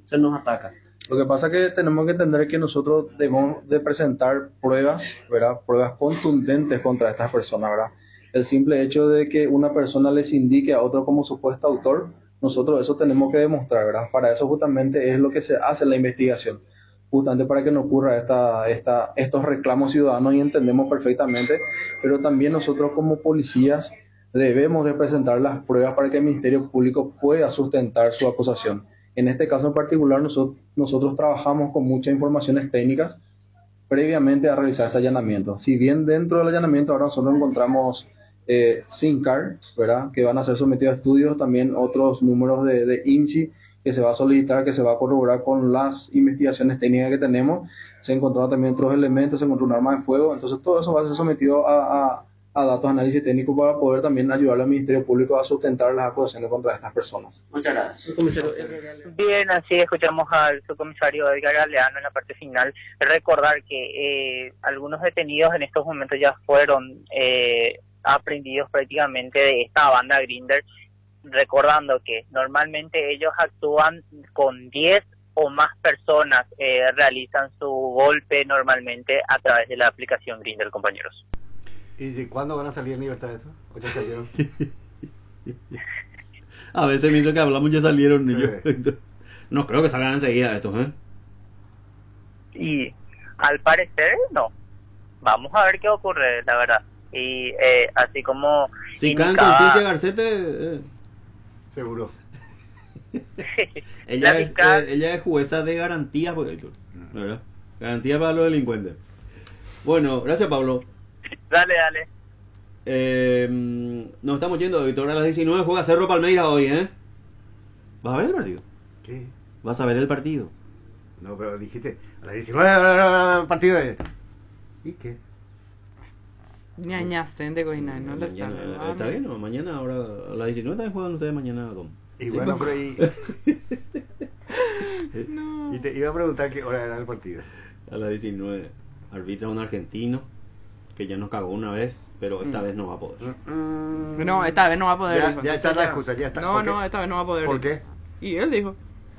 se nos ataca. Lo que pasa es que tenemos que entender que nosotros debemos de presentar pruebas, ¿verdad? Pruebas contundentes contra estas personas, ¿verdad? El simple hecho de que una persona les indique a otro como supuesto autor, nosotros eso tenemos que demostrar, ¿verdad? Para eso justamente es lo que se hace en la investigación, justamente para que no ocurra estos reclamos ciudadanos y entendemos perfectamente, pero también nosotros como policías debemos de presentar las pruebas para que el Ministerio Público pueda sustentar su acusación. En este caso en particular, nosotros trabajamos con muchas informaciones técnicas previamente a realizar este allanamiento. Si bien dentro del allanamiento ahora nosotros encontramos SIM card, ¿verdad? Que van a ser sometidos a estudios, también otros números de INCI que se va a solicitar, que se va a corroborar con las investigaciones técnicas que tenemos. Se encontraron también otros elementos, se encontró un arma de fuego, entonces todo eso va a ser sometido a datos de análisis técnico para poder también ayudar al Ministerio Público a sustentar las acusaciones contra estas personas. Muchas gracias. Subcomisario. Bien, así escuchamos al subcomisario Edgar Galeano en la parte final. Recordar que algunos detenidos en estos momentos ya fueron aprendidos prácticamente de esta banda Grindr, recordando que normalmente ellos actúan con 10 o más personas, realizan su golpe normalmente a través de la aplicación Grindr, compañeros. ¿Y de cuándo van a salir en libertad eso? ¿O ya salieron? A veces mientras que hablamos ya salieron niños. Sí. No creo que salgan enseguida estos, ¿eh? Y al parecer no. Vamos a ver qué ocurre, la verdad. Y así como Si caen con Cintia Garcete, Seguro. ella fiscal... es jueza de garantías, ¿verdad? Garantía para los delincuentes. Bueno, gracias Pablo. Dale. Nos estamos yendo, Víctor. A las 19 juega Cerro Palmeiras hoy, ¿eh? ¿Vas a ver el partido? ¿Qué? ¿Vas a ver el partido? No, pero dijiste, a las 19 el partido de... ¿Y qué? Ñaña, de coina, no le Mañana, sale. está bien, ¿no? Mañana, ahora a las 19 también juegan ustedes mañana, Tom. Y bueno, pero y... No. Y te iba a preguntar qué hora era el partido. A las 19. Arbitra un argentino que ya nos cagó una vez, pero esta vez no va a poder. No, esta vez no va a poder. Ya, dijo. ya Entonces está la excusa, ya está. No, ¿Por qué? no, esta vez no va a poder. ¿Por dijo. qué? Y él dijo.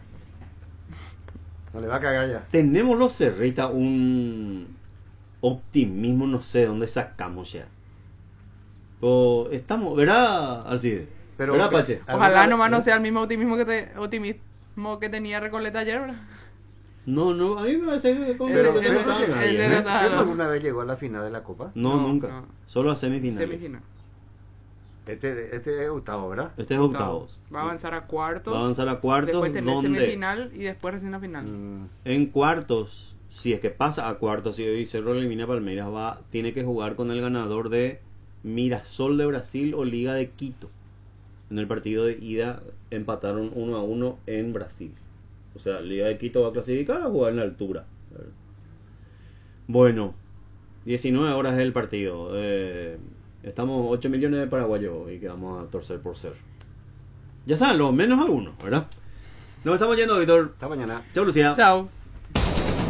No le va a cagar ya. Tenemos los Cerrita un optimismo, no sé dónde sacamos ya. Pero estamos, ¿verdad, Alcide? Pero ¿Verdad, que- Pache? Ojalá nomás no sea el mismo optimismo que tenía Recoleta ayer, ¿verdad? No, a mí me parece que con Pero ese ¿Cerro no estaba nadie, ese ¿eh? no estaba- ¿Cerro alguna vez llegó a la final de la Copa? No, No, nunca. no. Solo a semifinales. Semifinal. Este es Gustavo, ¿verdad? Este es octavos. Va a avanzar a cuartos. Va a avanzar a cuartos, Después tener donde semifinal y después recién la final. en cuartos, si es que pasa a cuartos, si hoy Cerro elimina a Palmeiras, tiene que jugar con el ganador de Mirasol de Brasil o Liga de Quito. En el partido de ida empataron 1-1 en Brasil. O sea, Liga de Quito va a clasificar a jugar en la altura. Bueno, 19 horas es el partido. Estamos 8 millones de paraguayos y que vamos a torcer por ser. Ya saben, lo menos algunos, ¿verdad? Nos estamos yendo, Víctor. Hasta mañana. Chao, Lucía. Chao.